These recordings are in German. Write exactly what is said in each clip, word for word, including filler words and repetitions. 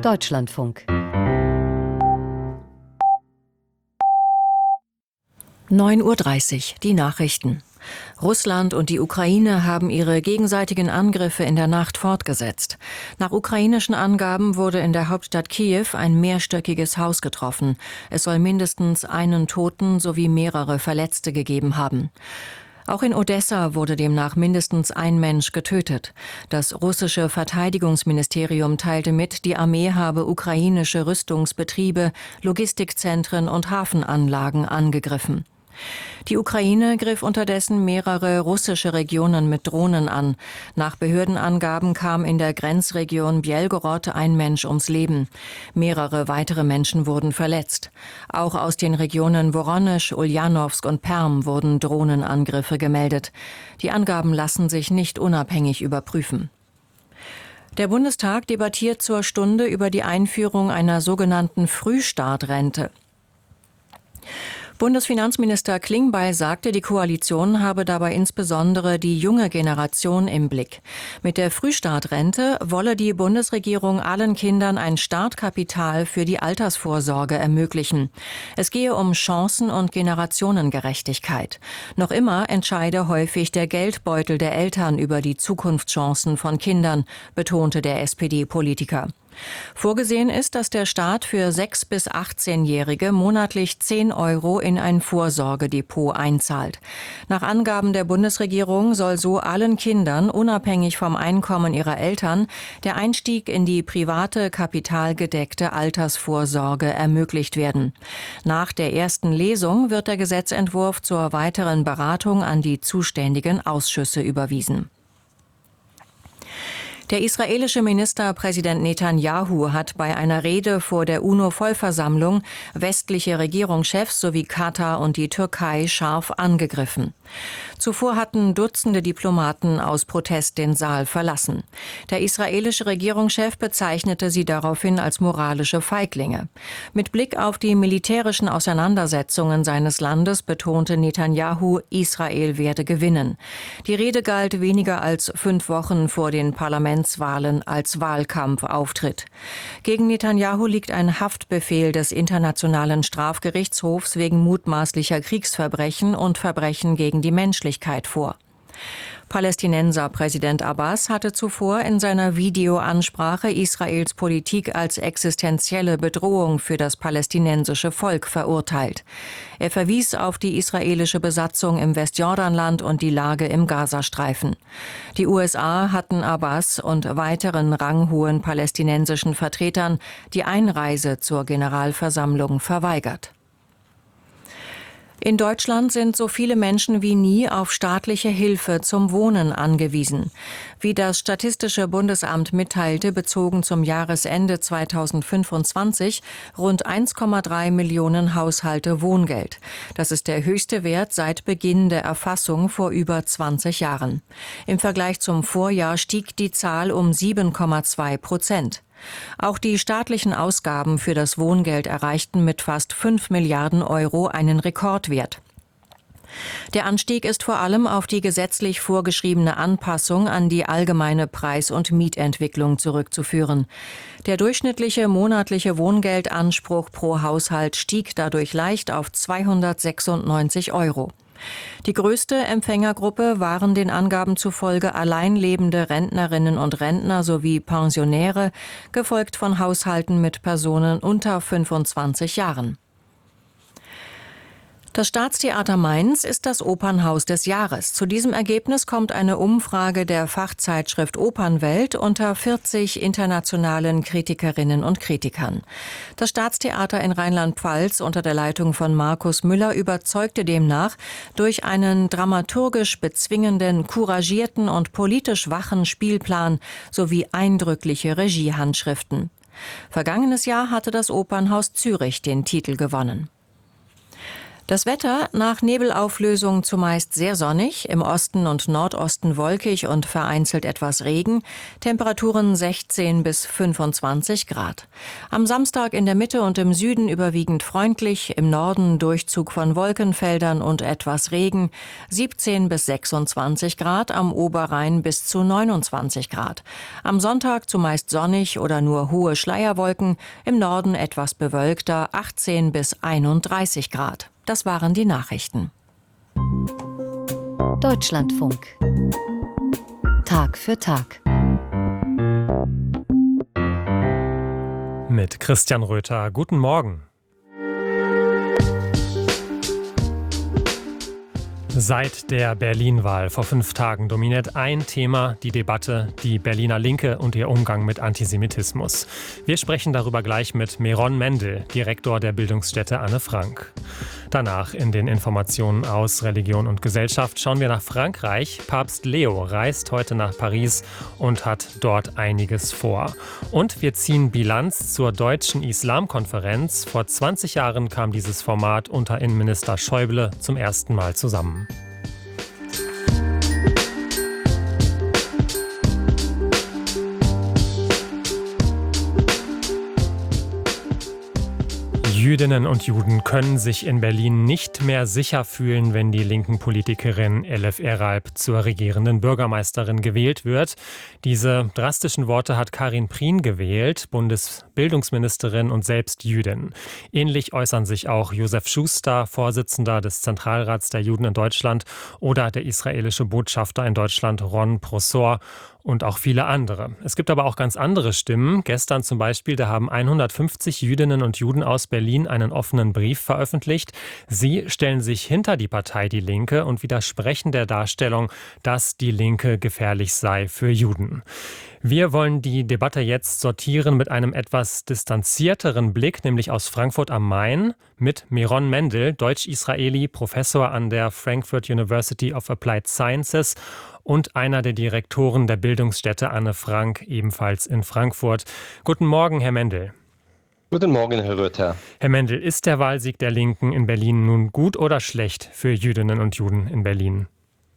Deutschlandfunk. neun Uhr dreißig, die Nachrichten. Russland und die Ukraine haben ihre gegenseitigen Angriffe in der Nacht fortgesetzt. Nach ukrainischen Angaben wurde in der Hauptstadt Kiew ein mehrstöckiges Haus getroffen. Es soll mindestens einen Toten sowie mehrere Verletzte gegeben haben. Auch in Odessa wurde demnach mindestens ein Mensch getötet. Das russische Verteidigungsministerium teilte mit, die Armee habe ukrainische Rüstungsbetriebe, Logistikzentren und Hafenanlagen angegriffen. Die Ukraine griff unterdessen mehrere russische Regionen mit Drohnen an. Nach Behördenangaben kam in der Grenzregion Bjelgorod ein Mensch ums Leben. Mehrere weitere Menschen wurden verletzt. Auch aus den Regionen Woronesch, Uljanowsk und Perm wurden Drohnenangriffe gemeldet. Die Angaben lassen sich nicht unabhängig überprüfen. Der Bundestag debattiert zur Stunde über die Einführung einer sogenannten Frühstartrente. Bundesfinanzminister Klingbeil sagte, die Koalition habe dabei insbesondere die junge Generation im Blick. Mit der Frühstartrente wolle die Bundesregierung allen Kindern ein Startkapital für die Altersvorsorge ermöglichen. Es gehe um Chancen- und Generationengerechtigkeit. Noch immer entscheide häufig der Geldbeutel der Eltern über die Zukunftschancen von Kindern, betonte der S P D-Politiker. Vorgesehen ist, dass der Staat für sechs- bis achtzehnjährige monatlich zehn Euro in ein Vorsorgedepot einzahlt. Nach Angaben der Bundesregierung soll so allen Kindern, unabhängig vom Einkommen ihrer Eltern, der Einstieg in die private, kapitalgedeckte Altersvorsorge ermöglicht werden. Nach der ersten Lesung wird der Gesetzentwurf zur weiteren Beratung an die zuständigen Ausschüsse überwiesen. Der israelische Ministerpräsident Netanyahu hat bei einer Rede vor der UNO-Vollversammlung westliche Regierungschefs sowie Katar und die Türkei scharf angegriffen. Zuvor hatten Dutzende Diplomaten aus Protest den Saal verlassen. Der israelische Regierungschef bezeichnete sie daraufhin als moralische Feiglinge. Mit Blick auf die militärischen Auseinandersetzungen seines Landes betonte Netanyahu, Israel werde gewinnen. Die Rede galt weniger als fünf Wochen vor den Parlamentswahlen als Wahlkampfauftritt. Gegen Netanyahu liegt ein Haftbefehl des Internationalen Strafgerichtshofs wegen mutmaßlicher Kriegsverbrechen und Verbrechen gegen die Menschlichkeit vor. Palästinenser-Präsident Abbas hatte zuvor in seiner Videoansprache Israels Politik als existenzielle Bedrohung für das palästinensische Volk verurteilt. Er verwies auf die israelische Besatzung im Westjordanland und die Lage im Gazastreifen. Die U S A hatten Abbas und weiteren ranghohen palästinensischen Vertretern die Einreise zur Generalversammlung verweigert. In Deutschland sind so viele Menschen wie nie auf staatliche Hilfe zum Wohnen angewiesen. Wie das Statistische Bundesamt mitteilte, bezogen zum Jahresende zweitausendfünfundzwanzig rund eins Komma drei Millionen Haushalte Wohngeld. Das ist der höchste Wert seit Beginn der Erfassung vor über zwanzig Jahren. Im Vergleich zum Vorjahr stieg die Zahl um sieben Komma zwei Prozent. Auch die staatlichen Ausgaben für das Wohngeld erreichten mit fast fünf Milliarden Euro einen Rekordwert. Der Anstieg ist vor allem auf die gesetzlich vorgeschriebene Anpassung an die allgemeine Preis- und Mietentwicklung zurückzuführen. Der durchschnittliche monatliche Wohngeldanspruch pro Haushalt stieg dadurch leicht auf zweihundertsechsundneunzig Euro. Die größte Empfängergruppe waren den Angaben zufolge allein lebende Rentnerinnen und Rentner sowie Pensionäre, gefolgt von Haushalten mit Personen unter fünfundzwanzig Jahren. Das Staatstheater Mainz ist das Opernhaus des Jahres. Zu diesem Ergebnis kommt eine Umfrage der Fachzeitschrift Opernwelt unter vierzig internationalen Kritikerinnen und Kritikern. Das Staatstheater in Rheinland-Pfalz unter der Leitung von Markus Müller überzeugte demnach durch einen dramaturgisch bezwingenden, couragierten und politisch wachen Spielplan sowie eindrückliche Regiehandschriften. Vergangenes Jahr hatte das Opernhaus Zürich den Titel gewonnen. Das Wetter nach Nebelauflösung zumeist sehr sonnig, im Osten und Nordosten wolkig und vereinzelt etwas Regen, Temperaturen sechzehn bis fünfundzwanzig Grad. Am Samstag in der Mitte und im Süden überwiegend freundlich, im Norden Durchzug von Wolkenfeldern und etwas Regen, siebzehn bis sechsundzwanzig Grad, am Oberrhein bis zu neunundzwanzig Grad. Am Sonntag zumeist sonnig oder nur hohe Schleierwolken, im Norden etwas bewölkter, achtzehn bis einunddreißig Grad. Das waren die Nachrichten. Deutschlandfunk. Tag für Tag. Mit Christian Röther. Guten Morgen. Seit der Berlin-Wahl vor fünf Tagen dominiert ein Thema die Debatte, die Berliner Linke und ihr Umgang mit Antisemitismus. Wir sprechen darüber gleich mit Meron Mendel, Direktor der Bildungsstätte Anne Frank. Danach in den Informationen aus Religion und Gesellschaft schauen wir nach Frankreich. Papst Leo reist heute nach Paris und hat dort einiges vor. Und wir ziehen Bilanz zur Deutschen Islamkonferenz. Vor zwanzig Jahren kam dieses Format unter Innenminister Schäuble zum ersten Mal zusammen. Jüdinnen und Juden können sich in Berlin nicht mehr sicher fühlen, wenn die linken Politikerin Elif Eralp zur regierenden Bürgermeisterin gewählt wird. Diese drastischen Worte hat Karin Prien gewählt, Bundesbildungsministerin und selbst Jüdin. Ähnlich äußern sich auch Josef Schuster, Vorsitzender des Zentralrats der Juden in Deutschland, oder der israelische Botschafter in Deutschland Ron Prosor. Und auch viele andere. Es gibt aber auch ganz andere Stimmen. Gestern zum Beispiel, da haben hundertfünfzig Jüdinnen und Juden aus Berlin einen offenen Brief veröffentlicht. Sie stellen sich hinter die Partei Die Linke und widersprechen der Darstellung, dass die Linke gefährlich sei für Juden. Wir wollen die Debatte jetzt sortieren mit einem etwas distanzierteren Blick, nämlich aus Frankfurt am Main, mit Meron Mendel, Deutsch-Israeli, Professor an der Frankfurt University of Applied Sciences und einer der Direktoren der Bildungsstätte Anne Frank, ebenfalls in Frankfurt. Guten Morgen, Herr Mendel. Guten Morgen, Herr Röther. Herr Mendel, ist der Wahlsieg der Linken in Berlin nun gut oder schlecht für Jüdinnen und Juden in Berlin?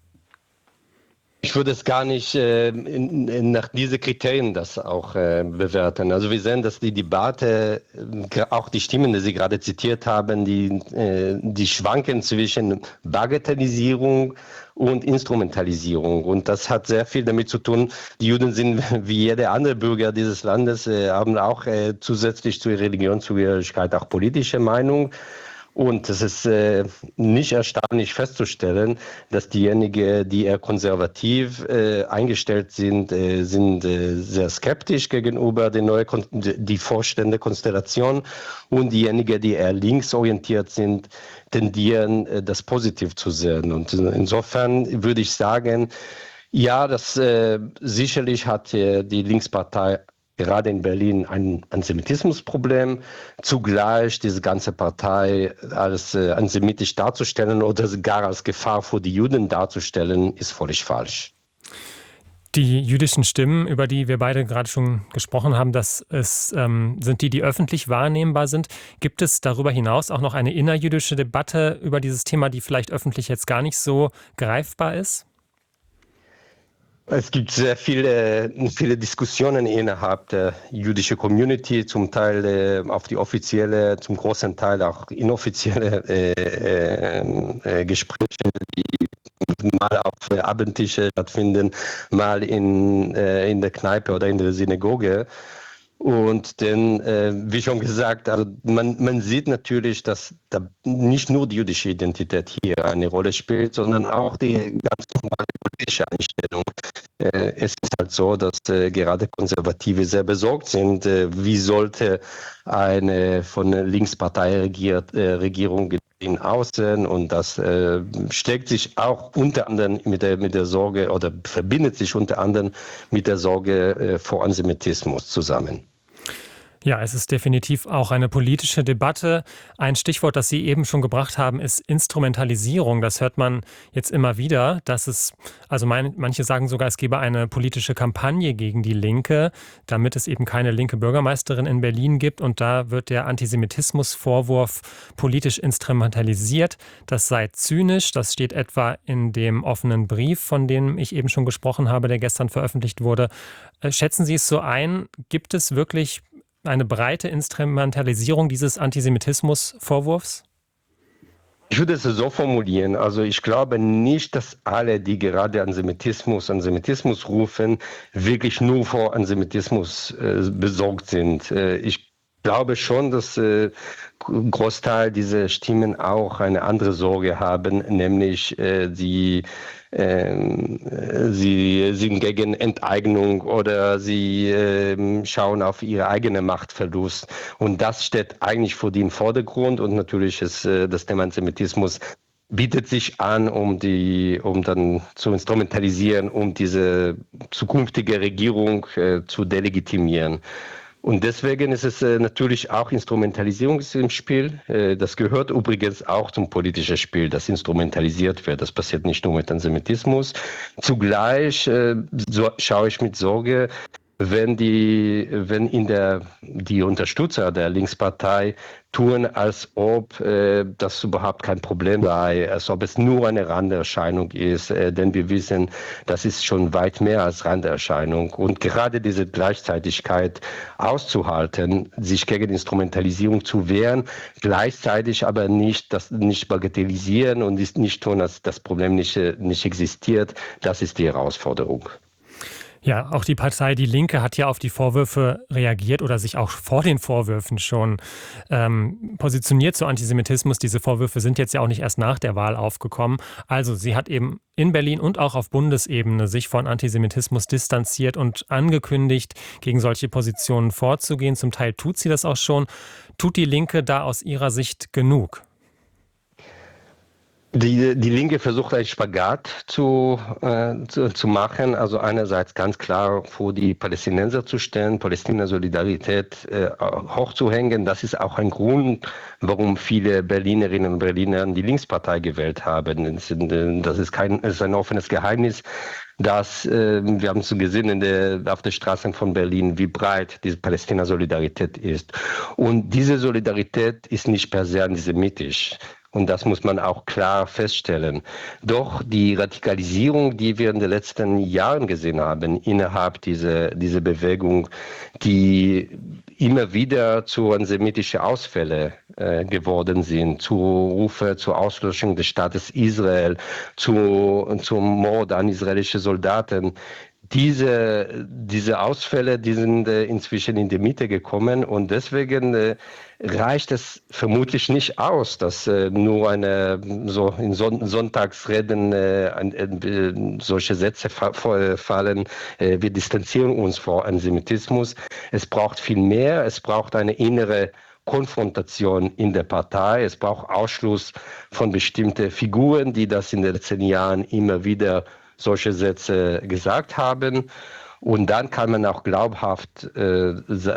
Ich würde es gar nicht äh, in, in, nach diesen Kriterien das auch äh, bewerten. Also wir sehen, dass die Debatte, äh, auch die Stimmen, die Sie gerade zitiert haben, die, äh, die schwanken zwischen Bagatellisierung und Instrumentalisierung. Und das hat sehr viel damit zu tun, die Juden sind wie jeder andere Bürger dieses Landes, äh, haben auch äh, zusätzlich zur Religionszugehörigkeit auch politische Meinung. Und es ist äh, nicht erstaunlich festzustellen, dass diejenigen, die eher konservativ äh, eingestellt sind, äh, sind äh, sehr skeptisch gegenüber der neuen Kon- die vorstehende Konstellation, und diejenigen, die eher linksorientiert sind, tendieren, äh, das positiv zu sehen. Und insofern würde ich sagen, ja, das äh, sicherlich hat äh, die Linkspartei gerade in Berlin ein Antisemitismusproblem. Zugleich diese ganze Partei als äh, antisemitisch darzustellen oder gar als Gefahr für die Juden darzustellen, ist völlig falsch. Die jüdischen Stimmen, über die wir beide gerade schon gesprochen haben, das ist, ähm, sind die, die öffentlich wahrnehmbar sind. Gibt es darüber hinaus auch noch eine innerjüdische Debatte über dieses Thema, die vielleicht öffentlich jetzt gar nicht so greifbar ist? Es gibt sehr viele, viele Diskussionen innerhalb der jüdischen Community, zum Teil äh, auf die offizielle, zum großen Teil auch inoffizielle äh, äh, Gespräche, die mal auf äh, Abendtische stattfinden, mal in, äh, in der Kneipe oder in der Synagoge. Und denn, äh, wie schon gesagt, also man, man sieht natürlich, dass da nicht nur die jüdische Identität hier eine Rolle spielt, sondern auch die ganz normale politische Einstellung. Äh, es ist halt so, dass äh, gerade Konservative sehr besorgt sind, äh, wie sollte eine von der Linkspartei regiert, äh, Regierung in aussehen, und das äh, steckt sich auch unter anderem mit der, mit der Sorge oder verbindet sich unter anderem mit der Sorge äh, vor Antisemitismus zusammen. Ja, es ist definitiv auch eine politische Debatte. Ein Stichwort, das Sie eben schon gebracht haben, ist Instrumentalisierung. Das hört man jetzt immer wieder, dass es, also mein, manche sagen sogar, es gebe eine politische Kampagne gegen die Linke, damit es eben keine linke Bürgermeisterin in Berlin gibt. Und da wird der Antisemitismusvorwurf politisch instrumentalisiert. Das sei zynisch. Das steht etwa in dem offenen Brief, von dem ich eben schon gesprochen habe, der gestern veröffentlicht wurde. Schätzen Sie es so ein? Gibt es wirklich eine breite Instrumentalisierung dieses Antisemitismusvorwurfs? Ich würde es so formulieren. Also ich glaube nicht, dass alle, die gerade Antisemitismus, Antisemitismus rufen, wirklich nur vor Antisemitismus äh, besorgt sind. Äh, ich glaube schon, dass äh, ein Großteil dieser Stimmen auch eine andere Sorge haben, nämlich äh, die Ähm, sie sind gegen Enteignung oder sie ähm, schauen auf ihre eigene Machtverlust. Und das steht eigentlich vor dem Vordergrund. Und natürlich ist äh, das Thema Antisemitismus bietet sich an, um die, um dann zu instrumentalisieren, um diese zukünftige Regierung äh, zu delegitimieren. Und deswegen ist es äh, natürlich auch Instrumentalisierung im Spiel. Äh, das gehört übrigens auch zum politischen Spiel, das instrumentalisiert wird. Das passiert nicht nur mit Antisemitismus. Zugleich äh, so, schaue ich mit Sorge, wenn die, wenn in der, die Unterstützer der Linkspartei tun, als ob äh, das überhaupt kein Problem sei, als ob es nur eine Randerscheinung ist, äh, denn wir wissen, das ist schon weit mehr als Randerscheinung. Und gerade diese Gleichzeitigkeit auszuhalten, sich gegen Instrumentalisierung zu wehren, gleichzeitig aber nicht das nicht bagatellisieren und nicht tun, dass das Problem nicht, nicht existiert, das ist die Herausforderung. Ja, auch die Partei Die Linke hat ja auf die Vorwürfe reagiert oder sich auch vor den Vorwürfen schon ähm, positioniert zu Antisemitismus. Diese Vorwürfe sind jetzt ja auch nicht erst nach der Wahl aufgekommen. Also sie hat eben in Berlin und auch auf Bundesebene sich von Antisemitismus distanziert und angekündigt, gegen solche Positionen vorzugehen. Zum Teil tut sie das auch schon. Tut die Linke da aus ihrer Sicht genug? Die, die Linke versucht einen Spagat zu, äh, zu, zu machen, also einerseits ganz klar vor die Palästinenser zu stellen, Palästina-Solidarität äh, hochzuhängen. Das ist auch ein Grund, warum viele Berlinerinnen und Berliner die Linkspartei gewählt haben. Das ist, das ist, kein, das ist ein offenes Geheimnis, dass äh, wir haben es gesehen in der, auf den Straßen von Berlin, wie breit diese Palästina-Solidarität ist. Und diese Solidarität ist nicht per se antisemitisch. Und das muss man auch klar feststellen. Doch die Radikalisierung, die wir in den letzten Jahren gesehen haben, innerhalb dieser, dieser Bewegung, die immer wieder zu antisemitischen Ausfällen äh, geworden sind, zu Rufe zur Auslöschung des Staates Israel, zu, zum Mord an israelische Soldaten, Diese, diese Ausfälle, die sind äh, inzwischen in die Mitte gekommen und deswegen äh, reicht es vermutlich nicht aus, dass äh, nur eine so in Son- Sonntagsreden äh, äh, solche Sätze fa- fallen. Äh, wir distanzieren uns vor Antisemitismus. Es braucht viel mehr. Es braucht eine innere Konfrontation in der Partei. Es braucht Ausschluss von bestimmten Figuren, die das in den letzten Jahren immer wieder solche Sätze gesagt haben. Und dann kann man auch glaubhaft äh,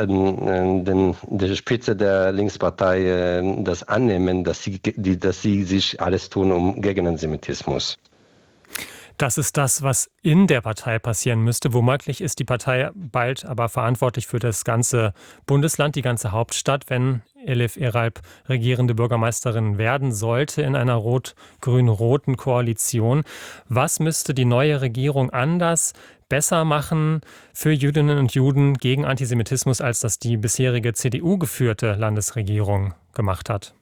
den, der Spitze der Linkspartei äh, das annehmen, dass sie, die, dass sie sich alles tun um gegen Antisemitismus. Das ist das, was in der Partei passieren müsste. Womöglich ist die Partei bald aber verantwortlich für das ganze Bundesland, die ganze Hauptstadt, wenn Elif Eralp regierende Bürgermeisterin werden sollte in einer rot-grün-roten Koalition. Was müsste die neue Regierung anders, besser machen für Jüdinnen und Juden gegen Antisemitismus, als das die bisherige C D U-geführte Landesregierung gemacht hat?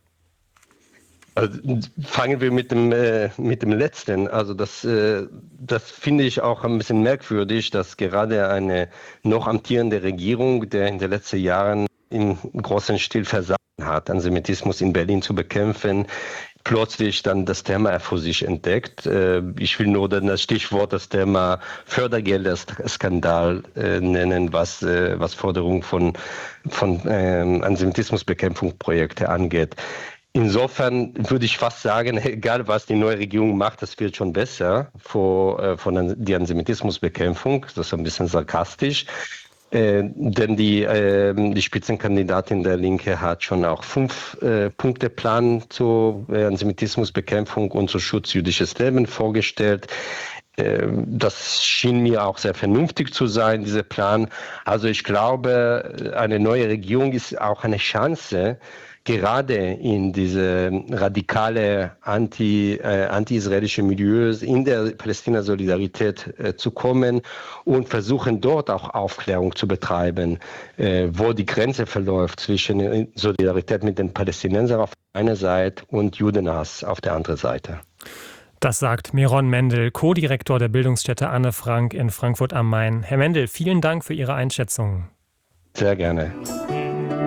Also fangen wir mit dem, äh, mit dem Letzten. Also das, äh, das finde ich auch ein bisschen merkwürdig, dass gerade eine noch amtierende Regierung, der in den letzten Jahren im großen Stil versagt hat, Antisemitismus in Berlin zu bekämpfen, plötzlich dann das Thema für sich entdeckt. Äh, ich will nur dann das Stichwort, das Thema Fördergelderskandal äh, nennen, was, äh, was Forderung von, von äh, Antisemitismusbekämpfungsprojekte angeht. Insofern würde ich fast sagen, egal was die neue Regierung macht, das wird schon besser vor, äh, von der Antisemitismusbekämpfung. Das ist ein bisschen sarkastisch. Äh, denn die, äh, die Spitzenkandidatin der Linke hat schon auch fünf äh, Punkte Plan zur äh, Antisemitismusbekämpfung und zum Schutz jüdisches Lebens vorgestellt. Äh, das schien mir auch sehr vernünftig zu sein, dieser Plan. Also ich glaube, eine neue Regierung ist auch eine Chance, gerade in diese radikale anti, äh, anti-israelische Milieus in der Palästina-Solidarität äh, zu kommen und versuchen dort auch Aufklärung zu betreiben, äh, wo die Grenze verläuft zwischen Solidarität mit den Palästinensern auf einer Seite und Judenhass auf der anderen Seite. Das sagt Meron Mendel, Co-Direktor der Bildungsstätte Anne Frank in Frankfurt am Main. Herr Mendel, vielen Dank für Ihre Einschätzung. Sehr gerne.